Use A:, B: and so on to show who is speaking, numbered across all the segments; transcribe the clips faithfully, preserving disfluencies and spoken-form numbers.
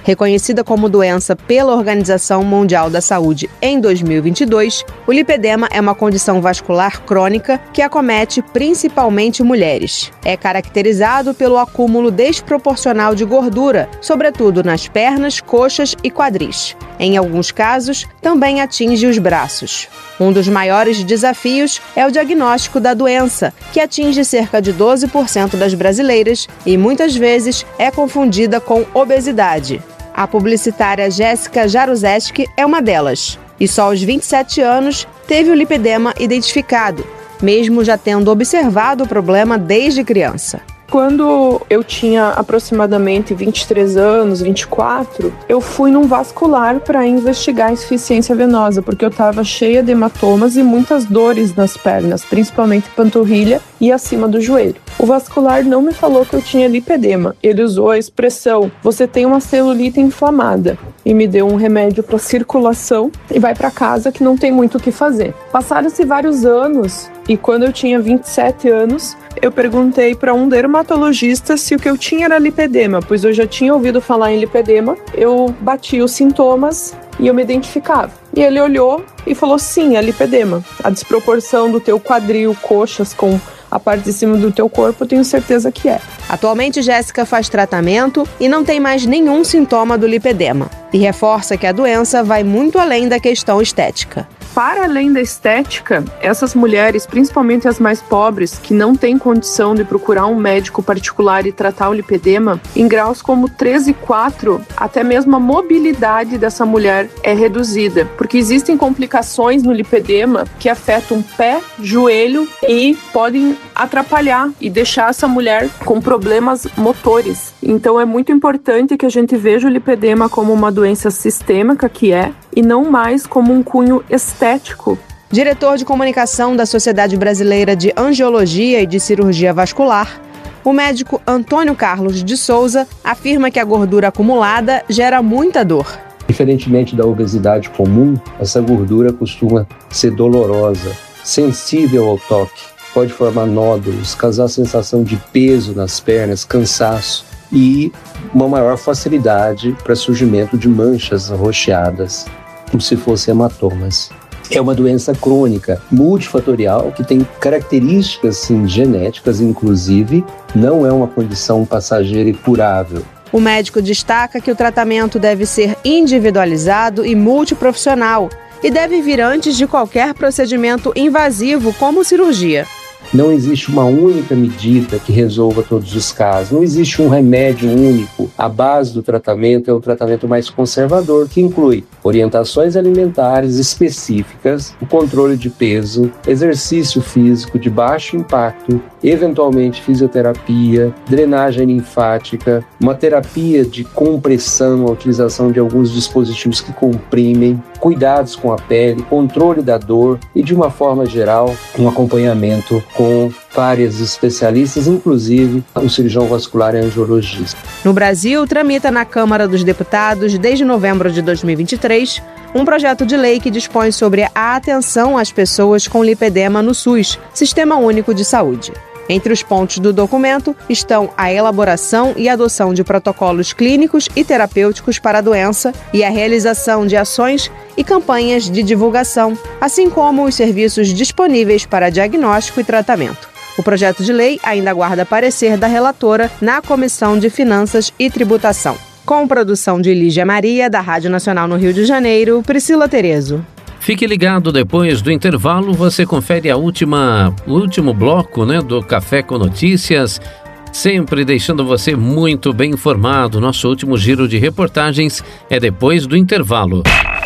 A: Reconhecida como doença pela Organização Mundial da Saúde em dois mil e vinte e dois, o lipedema é uma condição vascular crônica que acomete principalmente mulheres. É caracterizado pelo acúmulo desproporcional de gordura, sobretudo nas pernas, coxas e quadris. Em alguns casos, também atinge os braços. Um dos maiores desafios é o diagnóstico da doença, que atinge cerca de doze por cento das brasileiras e muitas vezes é confundida com obesidade. A publicitária Jéssica Jaruzelski é uma delas. E só aos vinte e sete anos teve o lipedema identificado, mesmo já tendo observado o problema desde criança.
B: Quando eu tinha aproximadamente vinte e três anos, vinte e quatro, eu fui num vascular para investigar a insuficiência venosa, porque eu estava cheia de hematomas e muitas dores nas pernas, principalmente panturrilha e acima do joelho. O vascular não me falou que eu tinha lipedema. Ele usou a expressão: você tem uma celulite inflamada, e me deu um remédio para circulação e vai para casa que não tem muito o que fazer. Passaram-se vários anos e quando eu tinha vinte e sete anos, eu perguntei para um dermatologista se o que eu tinha era lipedema, pois eu já tinha ouvido falar em lipedema. Eu bati os sintomas e eu me identificava. E ele olhou e falou: sim, é lipedema. A desproporção do teu quadril, coxas com a parte de cima do teu corpo, eu tenho certeza que é.
A: Atualmente, Jéssica faz tratamento e não tem mais nenhum sintoma do lipedema. E reforça que a doença vai muito além da questão estética.
B: Para além da estética, essas mulheres, principalmente as mais pobres, que não têm condição de procurar um médico particular e tratar o lipedema, em graus como três e quatro, até mesmo a mobilidade dessa mulher é reduzida, porque existem complicações no lipedema que afetam pé, joelho e podem atrapalhar e deixar essa mulher com problemas motores. Então é muito importante que a gente veja o lipedema como uma doença sistêmica, que é, e não mais como um cunho estético.
A: Diretor de comunicação da Sociedade Brasileira de Angiologia e de Cirurgia Vascular, o médico Antônio Carlos de Souza afirma que a gordura acumulada gera muita dor.
C: Diferentemente da obesidade comum, essa gordura costuma ser dolorosa, sensível ao toque, pode formar nódulos, causar sensação de peso nas pernas, cansaço e uma maior facilidade para surgimento de manchas arroxeadas, como se fossem hematomas. É uma doença crônica, multifatorial, que tem características sim, genéticas, inclusive, não é uma condição passageira e curável.
A: O médico destaca que o tratamento deve ser individualizado e multiprofissional e deve vir antes de qualquer procedimento invasivo como cirurgia.
C: Não existe uma única medida que resolva todos os casos. Não existe um remédio único. A base do tratamento é um tratamento mais conservador, que inclui orientações alimentares específicas, o controle de peso, exercício físico de baixo impacto, eventualmente fisioterapia, drenagem linfática, uma terapia de compressão, a utilização de alguns dispositivos que comprimem, cuidados com a pele, controle da dor e, de uma forma geral, um acompanhamento com várias especialistas, inclusive o cirurgião vascular e angiologista.
A: No Brasil, tramita na Câmara dos Deputados, desde novembro de dois mil e vinte e três, um projeto de lei que dispõe sobre a atenção às pessoas com lipedema no SUS, Sistema Único de Saúde. Entre os pontos do documento estão a elaboração e adoção de protocolos clínicos e terapêuticos para a doença e a realização de ações e campanhas de divulgação, assim como os serviços disponíveis para diagnóstico e tratamento. O projeto de lei ainda aguarda parecer da relatora na Comissão de Finanças e Tributação. Com produção de Lígia Maria, da Rádio Nacional no Rio de Janeiro, Priscila Terezo.
D: Fique ligado, depois do intervalo você confere a última, o último bloco, né, do Café com Notícias, sempre deixando você muito bem informado. Nosso último giro de reportagens é depois do intervalo.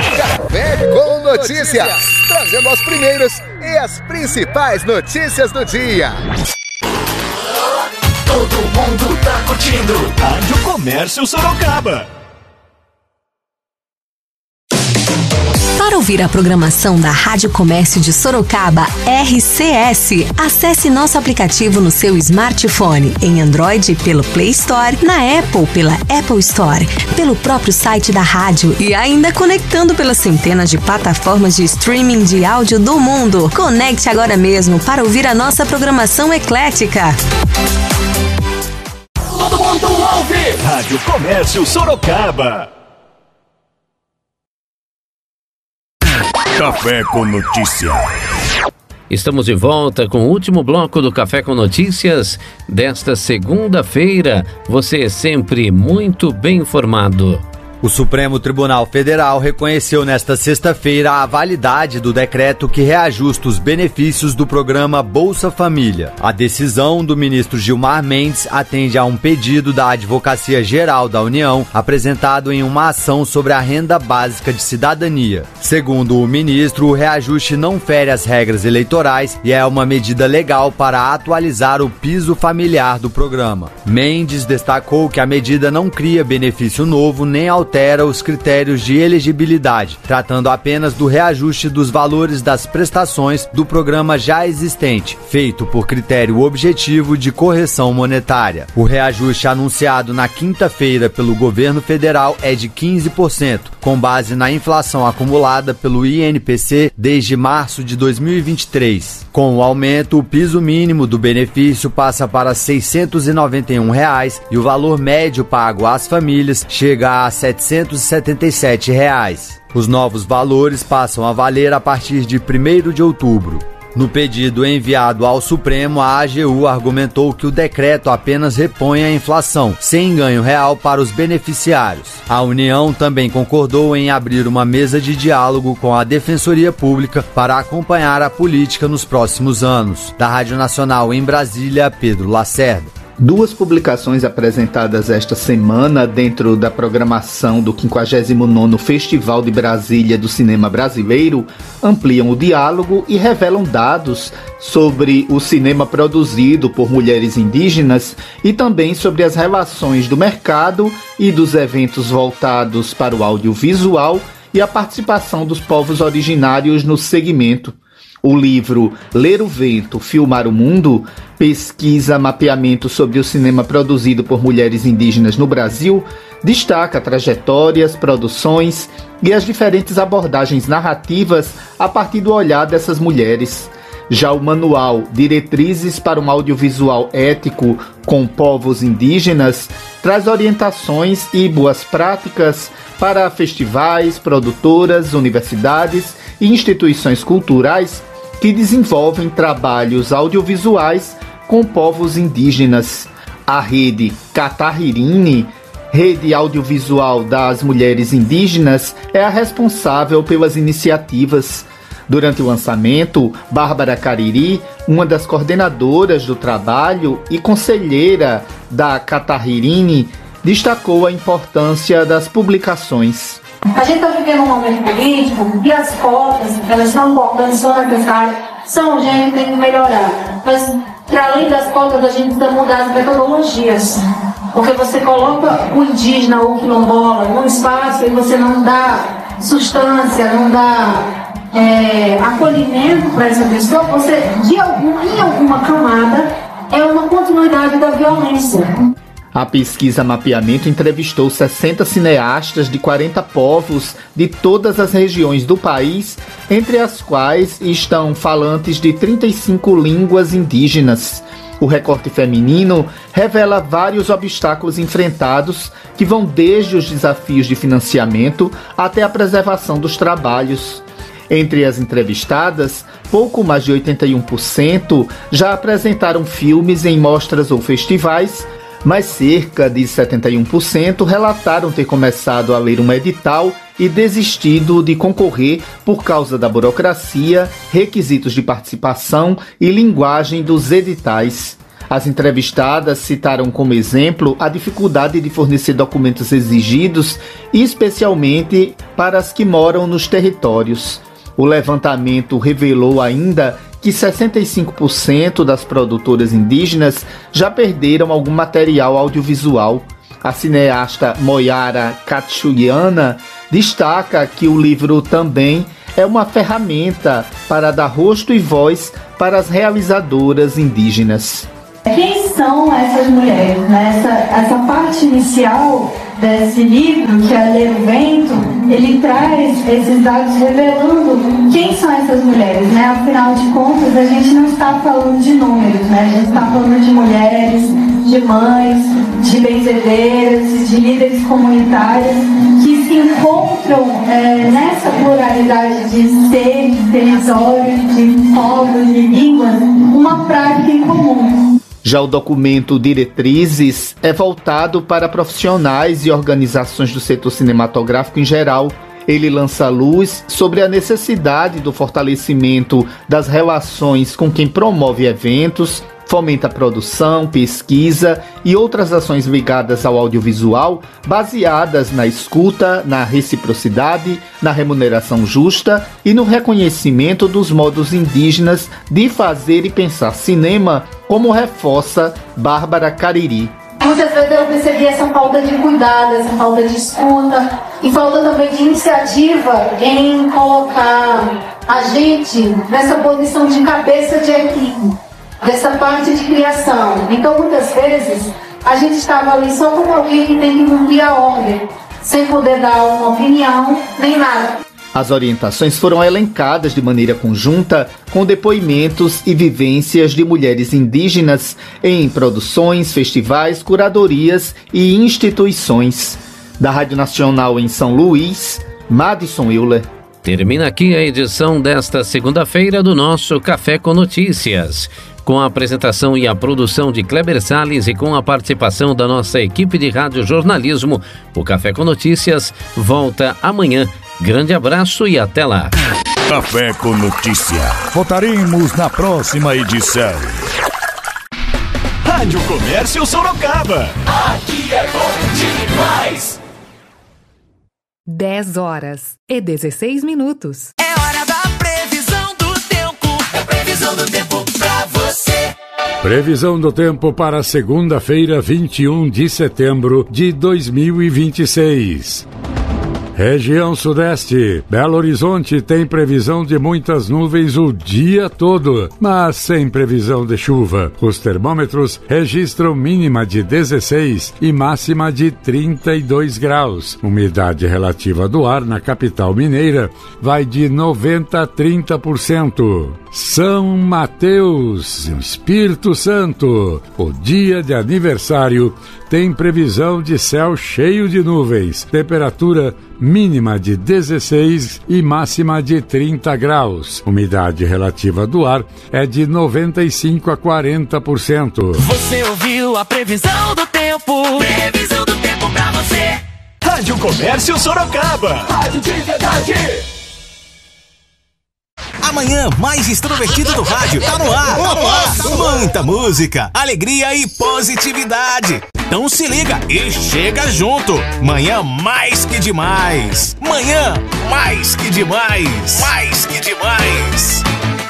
E: Café com Notícias, trazendo as primeiras e as principais notícias do dia.
F: Todo mundo tá curtindo Rádio Comércio Sorocaba.
G: Para ouvir a programação da Rádio Comércio de Sorocaba, R C S, acesse nosso aplicativo no seu smartphone, em Android pelo Play Store, na Apple pela Apple Store, pelo próprio site da rádio e ainda conectando pelas centenas de plataformas de streaming de áudio do mundo. Conecte agora mesmo para ouvir a nossa programação eclética.
F: todo mundo ouve. Rádio Comércio Sorocaba. Café com Notícia.
D: Estamos de volta com o último bloco do Café com Notícias desta segunda-feira. Você é sempre muito bem informado.
H: O Supremo Tribunal Federal reconheceu nesta sexta-feira a validade do decreto que reajusta os benefícios do programa Bolsa Família. A decisão do ministro Gilmar Mendes atende a um pedido da Advocacia Geral da União, apresentado em uma ação sobre a renda básica de cidadania. Segundo o ministro, o reajuste não fere as regras eleitorais e é uma medida legal para atualizar o piso familiar do programa. Mendes destacou que a medida não cria benefício novo nem altera altera os critérios de elegibilidade, tratando apenas do reajuste dos valores das prestações do programa já existente, feito por critério objetivo de correção monetária. O reajuste anunciado na quinta-feira pelo governo federal é de quinze por cento, com base na inflação acumulada pelo I N P C desde março de dois mil e vinte e três. Com o aumento, o piso mínimo do benefício passa para seiscentos e noventa e um reais e o valor médio pago às famílias chega a setecentos e setenta e sete reais. Os novos valores passam a valer a partir de primeiro de outubro. No pedido enviado ao Supremo, a A G U argumentou que o decreto apenas repõe a inflação, sem ganho real para os beneficiários. A União também concordou em abrir uma mesa de diálogo com a Defensoria Pública para acompanhar a política nos próximos anos. Da Rádio Nacional em Brasília, Pedro Lacerda.
I: Duas publicações apresentadas esta semana dentro da programação do quinquagésimo nono Festival de Brasília do Cinema Brasileiro ampliam o diálogo e revelam dados sobre o cinema produzido por mulheres indígenas e também sobre as relações do mercado e dos eventos voltados para o audiovisual e a participação dos povos originários no segmento. O livro Ler o Vento, Filmar o Mundo, pesquisa mapeamento sobre o cinema produzido por mulheres indígenas no Brasil, destaca trajetórias, produções e as diferentes abordagens narrativas a partir do olhar dessas mulheres. Já o manual Diretrizes para um Audiovisual Ético com Povos Indígenas traz orientações e boas práticas para festivais, produtoras, universidades e instituições culturais que desenvolvem trabalhos audiovisuais com povos indígenas. A rede Catahirine, rede audiovisual das mulheres indígenas, é a responsável pelas iniciativas. Durante o lançamento, Bárbara Cariri, uma das coordenadoras do trabalho e conselheira da Catahirine, destacou a importância das publicações.
J: A gente está vivendo um momento político e as cotas, elas estão importantes só naquela área, são urgentes, tem que melhorar. Mas, para além das cotas, a gente precisa mudar as metodologias. Porque você coloca o indígena ou o quilombola num espaço e você não dá substância, não dá é, acolhimento para essa pessoa, você, de algum, em alguma camada, é uma continuidade da violência.
I: A pesquisa Mapeamento entrevistou sessenta cineastas de quarenta povos de todas as regiões do país, entre as quais estão falantes de trinta e cinco línguas indígenas. O recorte feminino revela vários obstáculos enfrentados que vão desde os desafios de financiamento até a preservação dos trabalhos. Entre as entrevistadas, pouco mais de oitenta e um por cento já apresentaram filmes em mostras ou festivais, mas cerca de setenta e um por cento relataram ter começado a ler um edital e desistido de concorrer por causa da burocracia, requisitos de participação e linguagem dos editais. As entrevistadas citaram como exemplo a dificuldade de fornecer documentos exigidos, especialmente para as que moram nos territórios. O levantamento revelou ainda que sessenta e cinco por cento das produtoras indígenas já perderam algum material audiovisual. A cineasta Moyara Katsuliana destaca que o livro também é uma ferramenta para dar rosto e voz para as realizadoras indígenas.
J: Quem são essas mulheres? Né? Essa, essa parte inicial desse livro, que é Ler o Vento, ele traz esses dados revelando quem são essas mulheres, né? Afinal de contas, a gente não está falando de números, né? A gente está falando de mulheres de mães, de benzedeiras, de líderes comunitários que se encontram é, nessa pluralidade de ser, de território, de povos, de línguas, uma prática em comum.
I: Já o documento Diretrizes é voltado para profissionais e organizações do setor cinematográfico em geral. Ele lança luz sobre a necessidade do fortalecimento das relações com quem promove eventos, fomenta a produção, pesquisa e outras ações ligadas ao audiovisual, baseadas na escuta, na reciprocidade, na remuneração justa e no reconhecimento dos modos indígenas de fazer e pensar cinema, como reforça Bárbara Cariri.
J: Muitas vezes eu percebi essa falta de cuidado, essa falta de escuta e falta também de iniciativa em colocar a gente nessa posição de cabeça de equipe, dessa parte de criação. Então, muitas vezes, a gente estava ali só como alguém que tem que cumprir a ordem, sem poder dar uma opinião, nem nada.
I: As orientações foram elencadas de maneira conjunta com depoimentos e vivências de mulheres indígenas em produções, festivais, curadorias e instituições. Da Rádio Nacional em São Luís, Madison Euler.
D: Termina aqui a edição desta segunda-feira do nosso Café com Notícias. Com a apresentação e a produção de Kleber Salles e com a participação da nossa equipe de radiojornalismo, o Café com Notícias volta amanhã. Grande abraço e até lá.
F: Café com Notícia. Voltaremos na próxima edição. Rádio Comércio Sorocaba. Aqui é bom demais.
K: dez horas e dezesseis minutos.
L: É hora da previsão do tempo. É previsão do tempo pra você.
M: Previsão do tempo para segunda-feira, vinte e um de setembro de dois mil e vinte e seis. Região Sudeste, Belo Horizonte tem previsão de muitas nuvens o dia todo, mas sem previsão de chuva. Os termômetros registram mínima de dezesseis e máxima de trinta e dois graus. Umidade relativa do ar na capital mineira vai de noventa a trinta por cento. São Mateus, Espírito Santo, o dia de aniversário, tem previsão de céu cheio de nuvens, temperatura mínima de dezesseis e máxima de trinta graus. Umidade relativa do ar é de noventa e cinco a quarenta por cento.
L: Você ouviu a previsão do tempo? Previsão do tempo pra você.
F: Rádio Comércio Sorocaba. Rádio de verdade.
N: Amanhã mais extrovertido do rádio. Tá no ar, tá no ar. Muita música, alegria e positividade. Então se liga e chega junto. Manhã mais que demais. Manhã mais que demais. Mais que demais.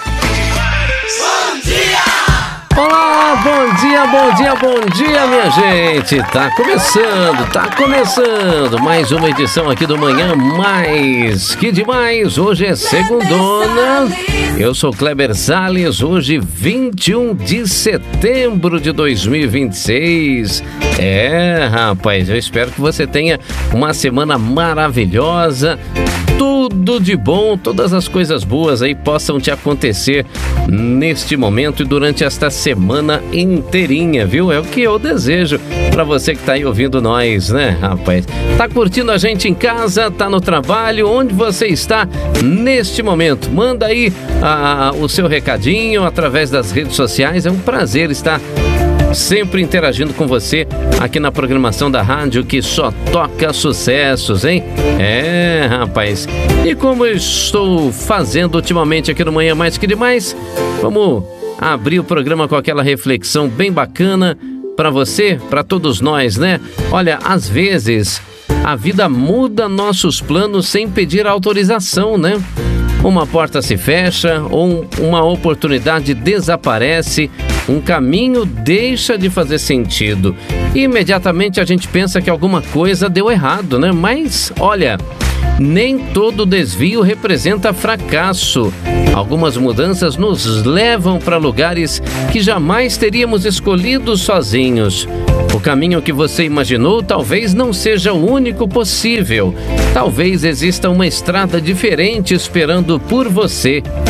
L: Bom dia!
D: Olá, bom dia, bom dia, bom dia, minha gente. Tá começando, tá começando mais uma edição aqui do Manhã Mais que Demais. Hoje é segundona. Eu sou Kleber Salles. Hoje, vinte e um de setembro de dois mil e vinte e seis. É, rapaz, eu espero que você tenha uma semana maravilhosa. Tudo de bom, todas as coisas boas aí possam te acontecer neste momento e durante esta semana inteirinha, viu? É o que eu desejo pra você que tá aí ouvindo nós, né, rapaz? Tá curtindo a gente em casa, tá no trabalho, onde você está neste momento? Manda aí a, o seu recadinho através das redes sociais, é um prazer estar sempre interagindo com você aqui na programação da rádio que só toca sucessos, hein? É, rapaz. E como eu estou fazendo ultimamente aqui no Manhã Mais que Demais, vamos abrir o programa com aquela reflexão bem bacana para você, para todos nós, né? Olha, às vezes a vida muda nossos planos sem pedir autorização, né? Uma porta se fecha ou uma oportunidade desaparece, um caminho deixa de fazer sentido. E imediatamente a gente pensa que alguma coisa deu errado, né? Mas, olha, nem todo desvio representa fracasso. Algumas mudanças nos levam para lugares que jamais teríamos escolhido sozinhos. O caminho que você imaginou talvez não seja o único possível. Talvez exista uma estrada diferente esperando por você.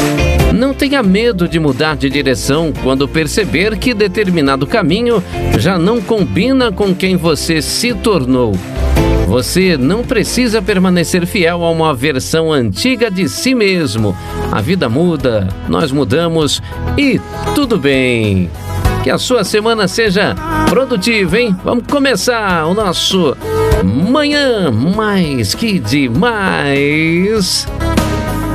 D: Não tenha medo de mudar de direção quando perceber que determinado caminho já não combina com quem você se tornou. Você não precisa permanecer fiel a uma versão antiga de si mesmo. A vida muda, nós mudamos e tudo bem. Que a sua semana seja produtiva, hein? Vamos começar o nosso Manhã Mais Que Demais.